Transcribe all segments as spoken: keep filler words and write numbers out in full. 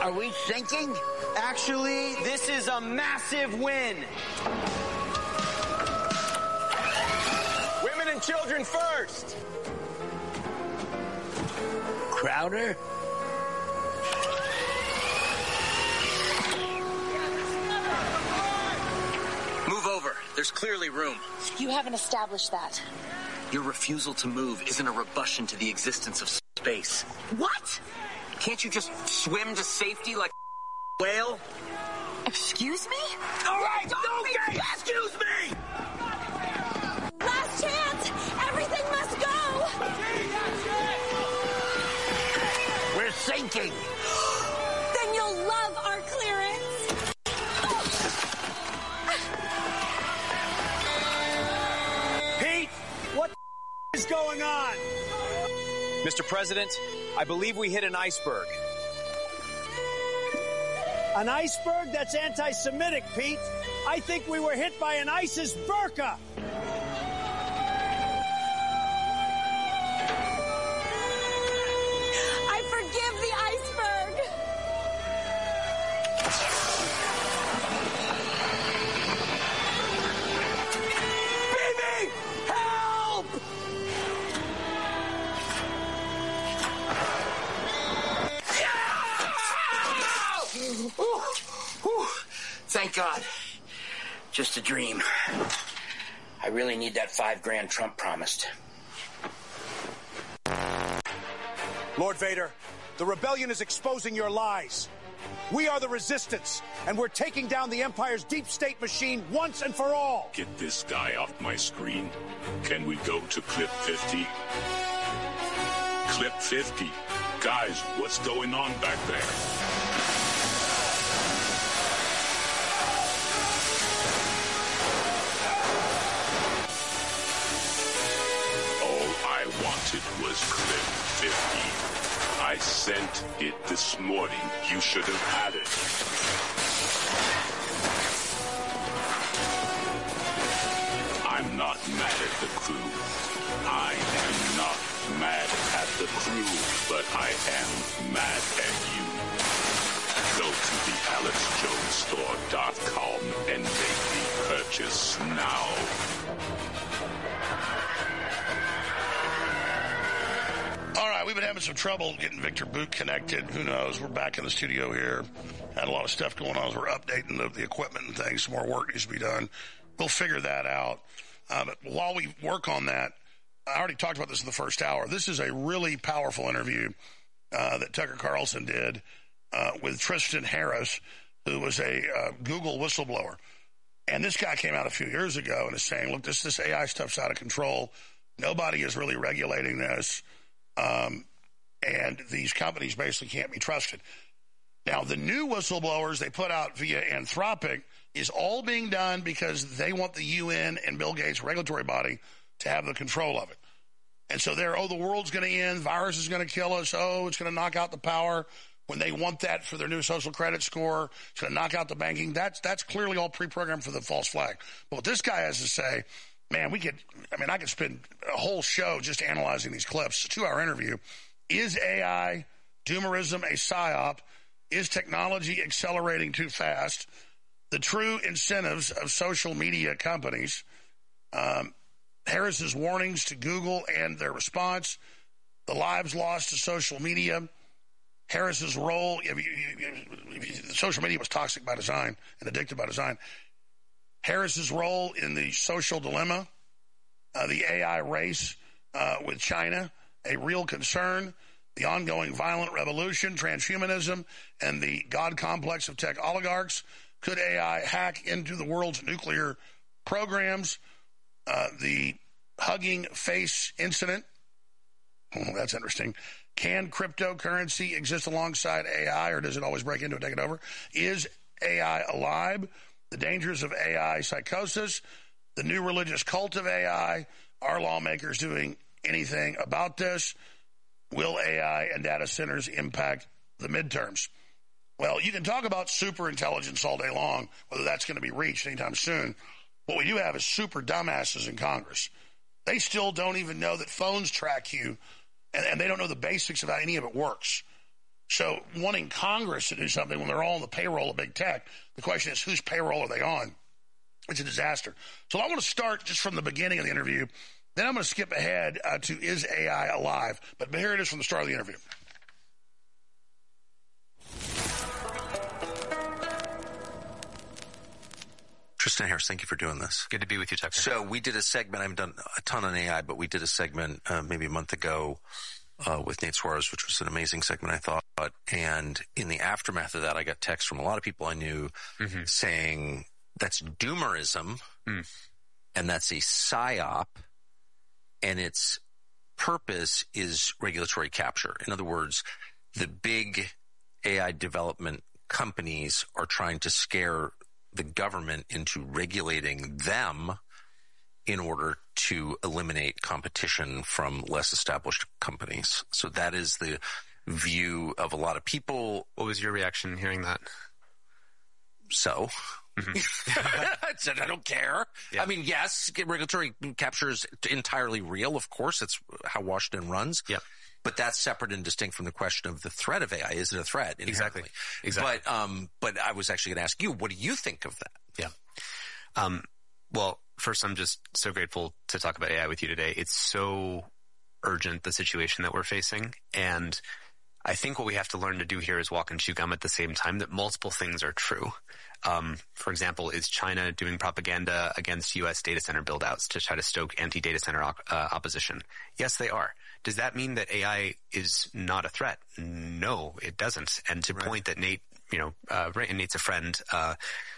Are we sinking? Actually, this is a massive win. Women and children first. Crowder? Move over. There's clearly room. You haven't established that. Your refusal to move isn't a rebuttion to the existence of space. What? Can't you just swim to safety like a whale? Excuse me? All right, don't get excuse me! Last chance! Everything must go! We're sinking! Then you'll love our clearance! Pete, what the is going on? Mister President, I believe we hit an iceberg. An iceberg? That's anti-Semitic, Pete. I think we were hit by an ISIS burqa. I forgive the iceberg. Baby, help! Whew. Whew. Thank God. Just a dream. I really need that five grand Trump promised. Lord Vader, the rebellion is exposing your lies. We are the resistance, and we're taking down the Empire's deep state machine once and for all. Get this guy off my screen. Can we go to clip fifty? Clip fifty. Guys, what's going on back there? All I wanted was clip fifty. I sent it this morning. You should have had it. I'm not mad at the crew. I am not mad at the crew, but I am mad at you. Go to the alex jones store dot com and make the purchase now. All right, we've been having some trouble getting Victor Boot connected. Who knows? We're back in the studio here. Had a lot of stuff going on as we're updating the, the equipment and things. Some more work needs to be done. We'll figure that out. Uh, but while we work on that, I already talked about this in the first hour. This is a really powerful interview uh, that Tucker Carlson did uh, with Tristan Harris, who was a uh, Google whistleblower. And this guy came out a few years ago and is saying, look, this, this A I stuff's out of control. Nobody is really regulating this. Um, and these companies basically can't be trusted. Now, the new whistleblowers they put out via Anthropic is all being done because they want the U N and Bill Gates' regulatory body to have the control of it. And so they're, oh, the world's going to end, virus is going to kill us, oh, it's going to knock out the power. When they want that for their new social credit score, it's going to knock out the banking. That's, that's clearly all pre-programmed for the false flag. But what this guy has to say, man, we could, I mean, I could spend a whole show just analyzing these clips. It's a two-hour interview. Is A I, doomerism, a psyop? Is technology accelerating too fast? The true incentives of social media companies. Um, Harris's warnings to Google and their response. The lives lost to social media. Harris's role, if you, if you, social media was toxic by design and addictive by design. Harris's role in the social dilemma, uh, the A I race uh, with China, a real concern, the ongoing violent revolution, transhumanism, and the God complex of tech oligarchs. Could A I hack into the world's nuclear programs? Uh, the Hugging Face incident. Oh, that's interesting. Can cryptocurrency exist alongside A I, or does it always break into it, take it over? Is A I alive? The dangers of A I psychosis, the new religious cult of A I. Are lawmakers doing anything about this? Will A I and data centers impact the midterms? Well, you can talk about super intelligence all day long, whether that's going to be reached anytime soon. What we do have is super dumbasses in Congress. They still don't even know that phones track you, and, and they don't know the basics of how any of it works. So wanting Congress to do something when they're all on the payroll of big tech, the question is, whose payroll are they on? It's a disaster. So I want to start just from the beginning of the interview. Then I'm going to skip ahead uh, to Is A I Alive? But here it is from the start of the interview. Tristan Harris, thank you for doing this. Good to be with you, Tucker. So we did a segment, I haven't done a ton on A I, but we did a segment uh, maybe a month ago uh, with Nate Suarez, which was an amazing segment, I thought. And in the aftermath of that, I got texts from a lot of people I knew mm-hmm. saying that's doomerism mm. and that's a psyop and its purpose is regulatory capture. In other words, the big A I development companies are trying to scare the government into regulating them in order to eliminate competition from less established companies. So that is the view of a lot of people. What was your reaction hearing that? So, mm-hmm. I said, I don't care. Yeah. I mean, yes, regulatory capture is entirely real. Of course, it's how Washington runs. Yep. But that's separate and distinct from the question of the threat of A I. Is it a threat? Exactly. Exactly. But, um, but I was actually going to ask you, what do you think of that? Yeah. Um, well, first, I'm just so grateful to talk about A I with you today. It's so urgent, the situation that we're facing. And I think what we have to learn to do here is walk and chew gum at the same time, that multiple things are true. Um, for example, is China doing propaganda against U S data center build-outs to try to stoke anti-data center op- uh, opposition? Yes, they are. Does that mean that A I is not a threat? No, it doesn't. And to right. point that Nate, you know, uh, right, and Nate's a friend, uh,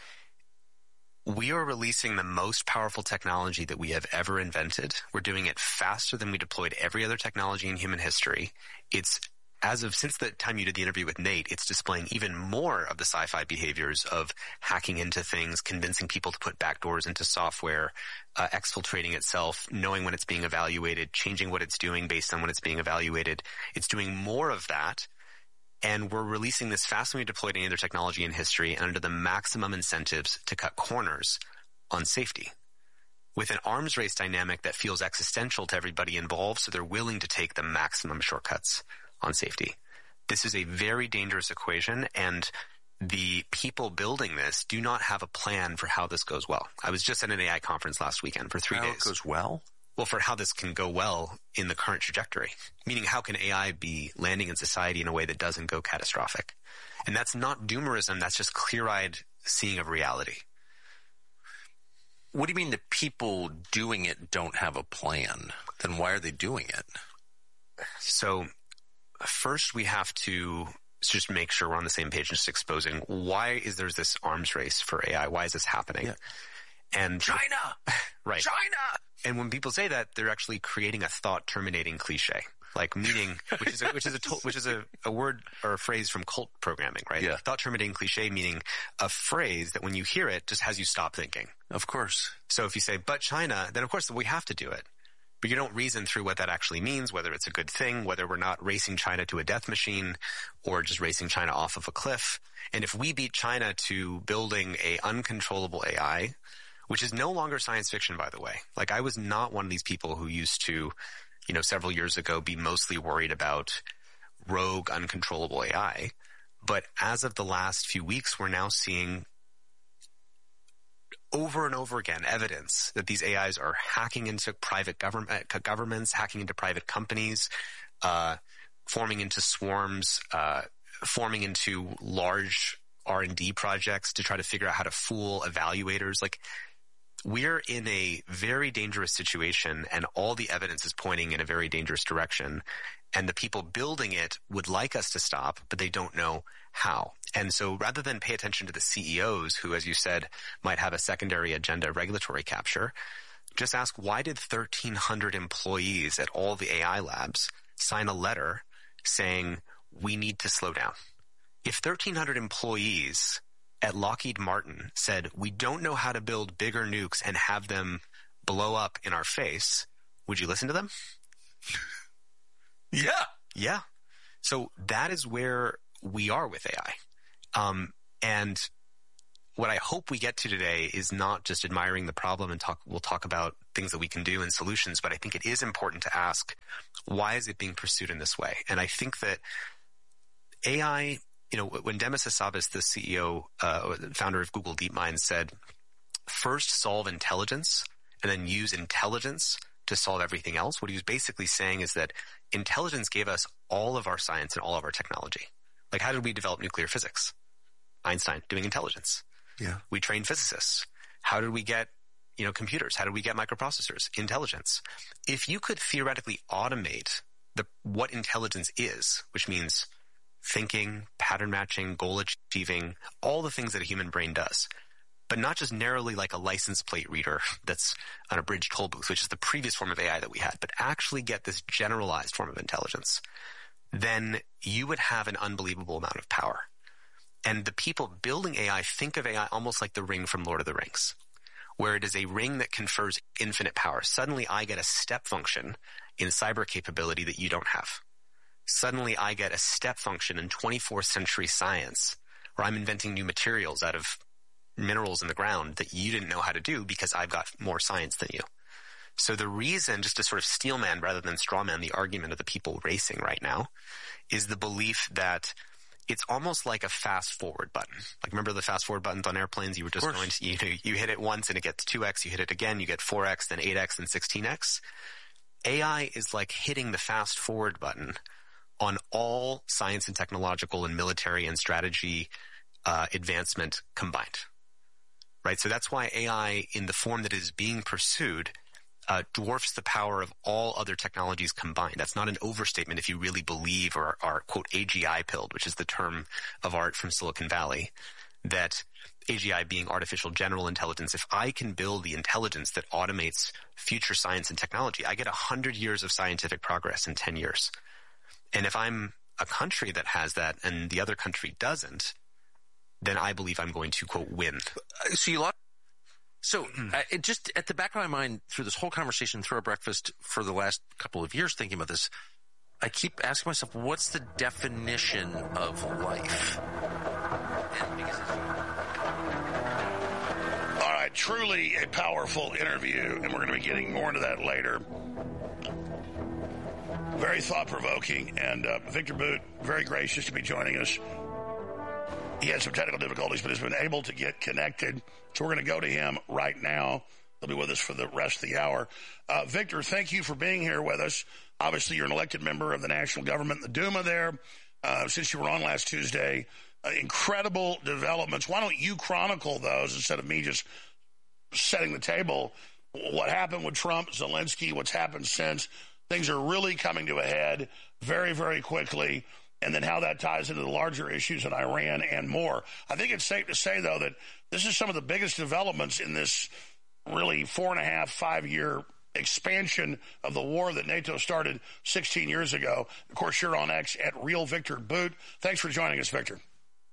we are releasing the most powerful technology that we have ever invented. We're doing it faster than we deployed every other technology in human history. It's As of since the time you did the interview with Nate, it's displaying even more of the sci-fi behaviors of hacking into things, convincing people to put backdoors into software, uh, exfiltrating itself, knowing when it's being evaluated, changing what it's doing based on when it's being evaluated. It's doing more of that. And we're releasing this faster than we deployed any other technology in history and under the maximum incentives to cut corners on safety, with an arms race dynamic that feels existential to everybody involved. So they're willing to take the maximum shortcuts on safety. This is a very dangerous equation, and the people building this do not have a plan for how this goes well. I was just at an A I conference last weekend for three how days. How it goes well? Well, for how this can go well in the current trajectory. Meaning, how can A I be landing in society in a way that doesn't go catastrophic? And that's not doomerism. That's just clear-eyed seeing of reality. What do you mean the people doing it don't have a plan? Then why are they doing it? So first, we have to just make sure we're on the same page and just exposing why is there this arms race for A I? Why is this happening? Yeah. And China, right? China. And when people say that, they're actually creating a thought-terminating cliche, like meaning, which is a, which is a which is a, a word or a phrase from cult programming, right? Yeah. Thought-terminating cliche meaning a phrase that when you hear it just has you stop thinking. Of course. So if you say "but China," then of course we have to do it. But you don't reason through what that actually means, whether it's a good thing, whether we're not racing China to a death machine or just racing China off of a cliff. And if we beat China to building a uncontrollable A I, which is no longer science fiction, by the way. Like, I was not one of these people who used to, you know, several years ago be mostly worried about rogue, uncontrollable A I. But as of the last few weeks, we're now seeing over and over again evidence that these A Is are hacking into private government governments, hacking into private companies, uh, forming into swarms, uh, forming into large R and D projects to try to figure out how to fool evaluators. Like, we're in a very dangerous situation, and all the evidence is pointing in a very dangerous direction. And the people building it would like us to stop, but they don't know how. And so rather than pay attention to the C E Os who, as you said, might have a secondary agenda, regulatory capture, just ask, why did thirteen hundred employees at all the A I labs sign a letter saying we need to slow down? If thirteen hundred employees at Lockheed Martin said, we don't know how to build bigger nukes and have them blow up in our face, would you listen to them? Yeah. Yeah. So that is where we are with A I. Um, and what I hope we get to today is not just admiring the problem and talk, we'll talk about things that we can do and solutions, but I think it is important to ask, why is it being pursued in this way? And I think that A I, you know, when Demis Hassabis, the C E O, uh, founder of Google DeepMind, said, first solve intelligence and then use intelligence to solve everything else, what he was basically saying is that intelligence gave us all of our science and all of our technology. Like, how did we develop nuclear physics? Einstein doing intelligence. Yeah. We trained physicists. How did we get, you know, computers? How did we get microprocessors? Intelligence. If you could theoretically automate the what intelligence is, which means thinking, pattern matching, goal achieving, all the things that a human brain does, but not just narrowly like a license plate reader that's on a bridge toll booth, which is the previous form of A I that we had, but actually get this generalized form of intelligence, then you would have an unbelievable amount of power. And the people building A I think of A I almost like the ring from Lord of the Rings, where it is a ring that confers infinite power. Suddenly I get a step function in cyber capability that you don't have. Suddenly I get a step function in twenty-fourth century science where I'm inventing new materials out of minerals in the ground that you didn't know how to do because I've got more science than you. So the reason, just to sort of steelman rather than strawman the argument of the people racing right now, is the belief that it's almost like a fast forward button. Like, remember the fast forward buttons on airplanes? You were just going to, you know, you hit it once and it gets two X, you hit it again, you get four X, then eight X, then sixteen X. A I is like hitting the fast forward button on all science and technological and military and strategy uh, advancement combined. Right? So that's why A I in the form that is being pursued uh, dwarfs the power of all other technologies combined. That's not an overstatement if you really believe or are, quote, A G I pilled, which is the term of art from Silicon Valley, that A G I being artificial general intelligence, if I can build the intelligence that automates future science and technology, I get one hundred years of scientific progress in ten years. And if I'm a country that has that and the other country doesn't, then I believe I'm going to, quote, win. So you lost. So uh, it just at the back of my mind through this whole conversation, through our breakfast for the last couple of years thinking about this, I keep asking myself, what's the definition of life? And because it's- All right, truly a powerful interview, and we're going to be getting more into that later. Very thought-provoking, and uh, Victor Bout, very gracious to be joining us. He had some technical difficulties, but has been able to get connected. So we're going to go to him right now. He'll be with us for the rest of the hour. Uh, Victor, thank you for being here with us. Obviously, you're an elected member of the national government, the Duma there, uh, since you were on last Tuesday. Uh, incredible developments. Why don't you chronicle those instead of me just setting the table? What happened with Trump, Zelensky, what's happened since? Things are really coming to a head very, very quickly. And then how that ties into the larger issues in Iran and more. I think it's safe to say, though, that this is some of the biggest developments in this really four and a half, five-year expansion of the war that NATO started sixteen years ago. Of course, you're on X at Real Victor Bout. Thanks for joining us, Victor.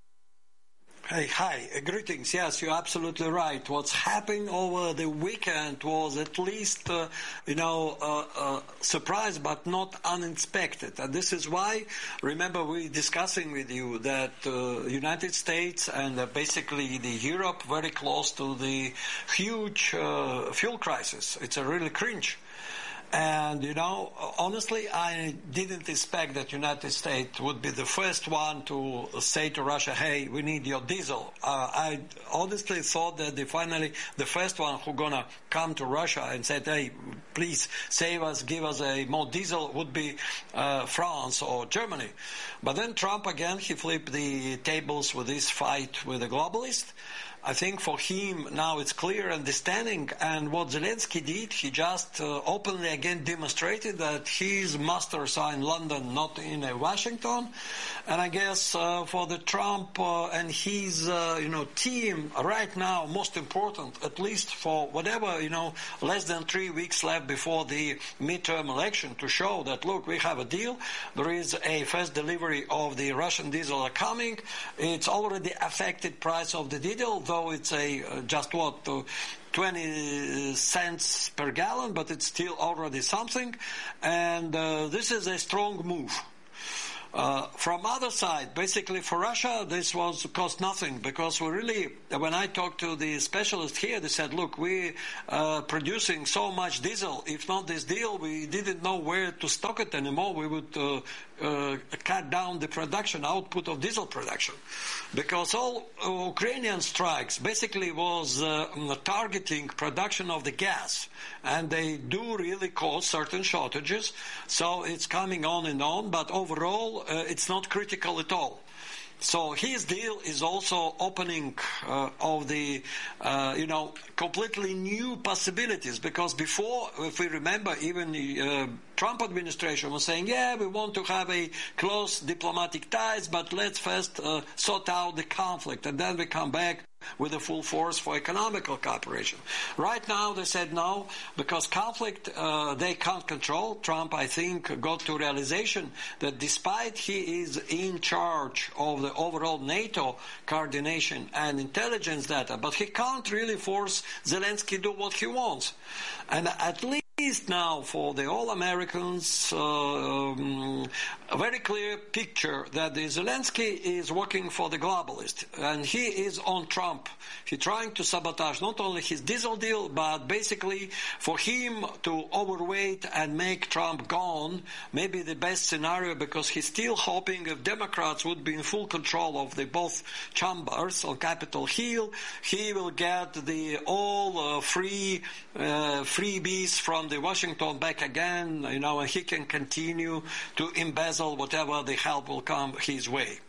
Hey, hi, uh, greetings. Yes, you're absolutely right. What's happening over the weekend was at least, uh, you know, uh, uh, surprise, but not unexpected. And this is why, remember, we discussing with you that uh, United States and uh, basically the Europe very close to the huge uh, fuel crisis. It's a really cringe. And, you know, honestly, I didn't expect that United States would be the first one to say to Russia, hey, we need your diesel. Uh, I honestly thought that they finally, the first one who going to come to Russia and said, hey, please save us, give us a more diesel would be uh, France or Germany. But then Trump, again, he flipped the tables with this fight with the globalists. I think for him now it's clear understanding, and what Zelensky did, he just uh, openly again demonstrated that his masters are in London, not in uh, Washington. And I guess uh, for the Trump uh, and his uh, you know team right now, most important, at least for whatever you know, less than three weeks left before the midterm election, to show that look, we have a deal. There is a first delivery of the Russian diesel are coming. It's already affected price of the diesel. Though it's a uh, just what uh, twenty cents per gallon, but it's still already something, and uh, this is a strong move. Uh, from other side, basically for Russia, this was cost nothing, because we really, when I talked to the specialists here, they said, look, we uh, producing so much diesel. If not this deal, we didn't know where to stock it anymore. We would uh, uh, cut down the production, output of diesel production. Because all uh, Ukrainian strikes basically was uh, targeting production of the gas. And they do really cause certain shortages. So it's coming on and on, but overall uh, it's not critical at all. So his deal is also opening uh, of the, uh, you know, completely new possibilities. Because before, if we remember, even the uh, Trump administration was saying, yeah, we want to have a close diplomatic ties, but let's first uh, sort out the conflict, and then we come back with a full force for economical cooperation. Right now, they said no, because conflict uh, they can't control. Trump, I think, got to realization that despite he is in charge of the overall NATO coordination and intelligence data, but he can't really force Zelensky to do what he wants. And at least Least now for the all Americans, uh, um, a very clear picture that the Zelensky is working for the globalist, and he is on Trump. He's trying to sabotage not only his diesel deal, but basically for him to overweight and make Trump gone. Maybe the best scenario, because he's still hoping if Democrats would be in full control of the both chambers on Capitol Hill, he will get the all uh, free uh, freebies from the Washington back again, you know, and he can continue to embezzle whatever the help will come his way.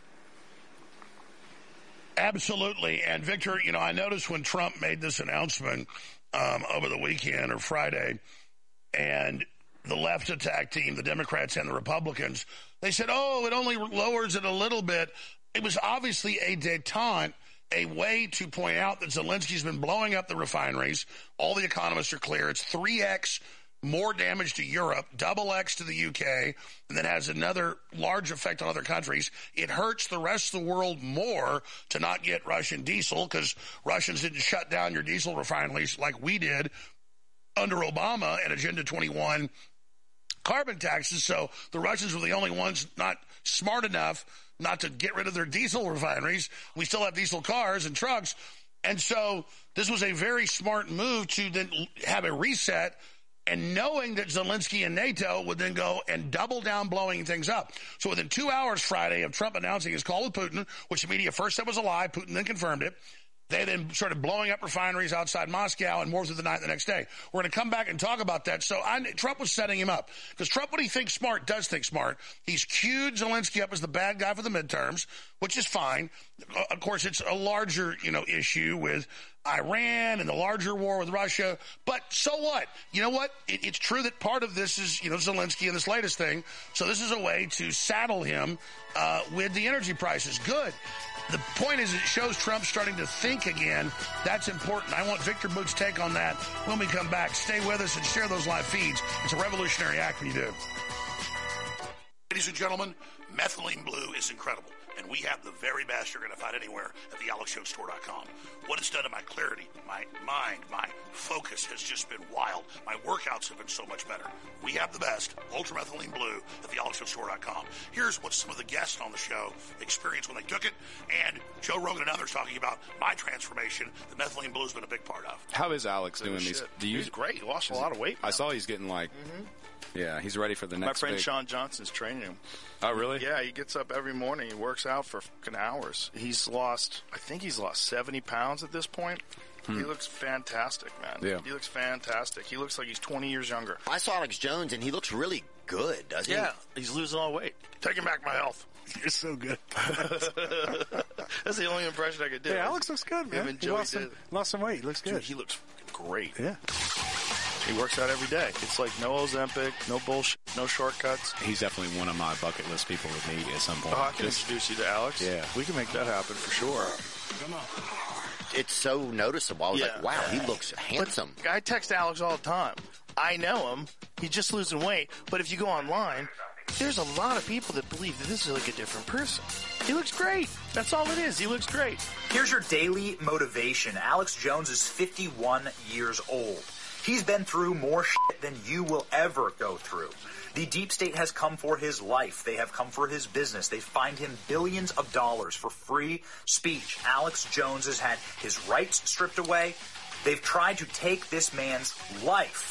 Absolutely. And Victor, you know, I noticed when Trump made this announcement um, over the weekend or Friday, and the left attack team, the Democrats and the Republicans, they said, oh, it only lowers it a little bit. It was obviously a detente, a way to point out that Zelensky's been blowing up the refineries. All the economists are clear. It's three X more damage to Europe, double X to the U K, and then has another large effect on other countries. It hurts the rest of the world more to not get Russian diesel, because Russians didn't shut down your diesel refineries like we did under Obama and Agenda twenty-one carbon taxes. So the Russians were the only ones not smart enough not to get rid of their diesel refineries. We still have diesel cars and trucks. And so this was a very smart move to then have a reset, and knowing that Zelensky and NATO would then go and double down blowing things up. So within two hours Friday of Trump announcing his call with Putin, which the media first said was a lie, Putin then confirmed it, they then started blowing up refineries outside Moscow and more through the night the next day. We're going to come back and talk about that. So I, Trump was setting him up, because Trump, when he thinks smart, does think smart. He's queued Zelensky up as the bad guy for the midterms, which is fine. Of course, it's a larger, you know, issue with Iran and the larger war with Russia. But so what? You know what? It, it's true that part of this is, you know, Zelensky and this latest thing. So this is a way to saddle him uh, with the energy prices. Good. The point is, it shows Trump starting to think again. That's important. I want Victor Boot's take on that when we come back. Stay with us and share those live feeds. It's a revolutionary act when you do. Ladies and gentlemen, Methylene Blue is incredible, and we have the very best you're going to find anywhere at the alex jones store dot com. What it's done to my clarity, my mind, my focus has just been wild. My workouts have been so much better. We have the best, Ultramethylene Blue, at the alex jones store dot com. Here's what some of the guests on the show experienced when they took it, and Joe Rogan and others talking about my transformation that Methylene Blue has been a big part of. How is Alex doing these? Do you, he's great. He lost a lot of weight. I saw he's getting like... Mm-hmm. Yeah, he's ready for the next My friend big... Sean Johnson's training him. Oh, really? Yeah, he gets up every morning. He works out for fucking hours. He's lost, I think he's lost seventy pounds at this point. Hmm. He looks fantastic, man. Yeah. He looks fantastic. He looks like he's twenty years younger. I saw Alex Jones, and he looks really good, doesn't yeah, he? Yeah, he's losing all weight. Taking back my health. You're so good. That's the only impression I could do. Yeah, Alex looks good, man. He lost some, lost some weight. He looks good. Dude, he looks great. Yeah. He works out every day. It's like no Ozempic, no bullshit, no shortcuts. He's definitely one of my bucket list people to meet at some point. Oh, I can Just, introduce you to Alex. Yeah. We can make that happen for sure. Come on. It's so noticeable. I was yeah. like, wow, he looks handsome. But I text Alex all the time. I know him. He's just losing weight. But if you go online, there's a lot of people that believe that this is like a different person. He looks great. That's all it is. He looks great. Here's your daily motivation. Alex Jones is fifty-one years old. He's been through more shit than you will ever go through. The deep state has come for his life. They have come for his business. They fined him billions of dollars for free speech. Alex Jones has had his rights stripped away. They've tried to take this man's life.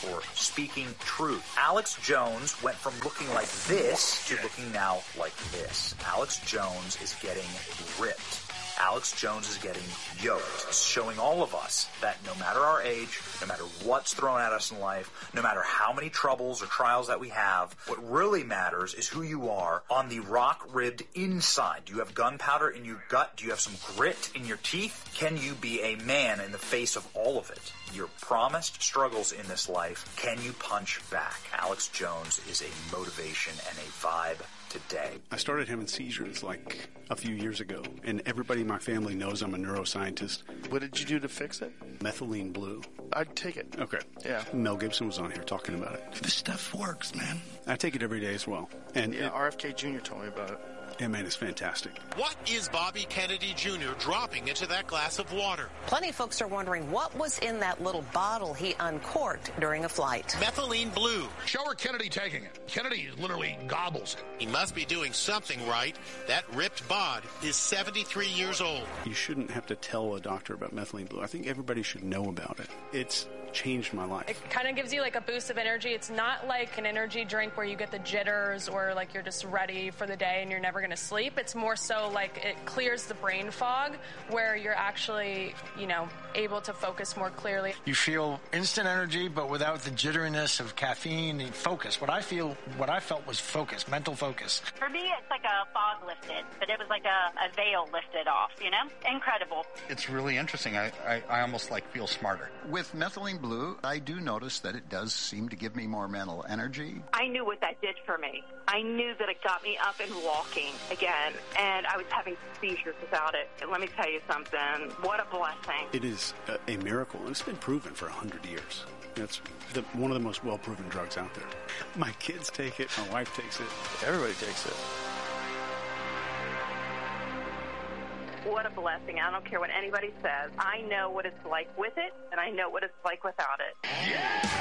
for speaking truth. Alex Jones went from looking like this to looking now like this. Alex Jones is getting ripped. Alex Jones is getting yoked. It's showing all of us that no matter our age, no matter what's thrown at us in life, no matter how many troubles or trials that we have, what really matters is who you are on the rock-ribbed inside. Do you have gunpowder in your gut? Do you have some grit in your teeth? Can you be a man in the face of all of it? Your promised struggles in this life, can you punch back? Alex Jones is a motivation and a vibe today. I started having seizures like a few years ago, and everybody in my family knows I'm a neuroscientist. What did you do to fix it? Methylene blue. I'd take it. Okay. Yeah. Mel Gibson was on here talking about it. This stuff works, man. I take it every day as well. And yeah, it, R F K Junior told me about it. Yeah, man, it's fantastic. What is Bobby Kennedy Junior dropping into that glass of water? Plenty of folks are wondering what was in that little bottle he uncorked during a flight. Methylene blue. Show her Kennedy taking it. Kennedy literally gobbles it. He must be doing something right. That ripped bod is seventy-three years old. You shouldn't have to tell a doctor about methylene blue. I think everybody should know about it. It's changed my life. It kind of gives you like a boost of energy. It's not like an energy drink where you get the jitters or like you're just ready for the day and you're never going to sleep. It's more so like it clears the brain fog where you're actually, you know, able to focus more clearly. You feel instant energy, but without the jitteriness of caffeine and focus. What I feel, what I felt was focus, mental focus. For me, it's like a fog lifted, but it was like a, a veil lifted off, you know? Incredible. It's really interesting. I, I, I almost like feel smarter. With methylene blue, I do notice that it does seem to give me more mental energy. I knew what that did for me. I knew that it got me up and walking again, and I was having seizures without it. And let me tell you something, what a blessing. It is a, a miracle, and it's been proven for one hundred years. It's the, one of the most well-proven drugs out there. My kids take it, my wife takes it. Everybody takes it. What a blessing. I don't care what anybody says. I know what it's like with it, and I know what it's like without it. Yeah!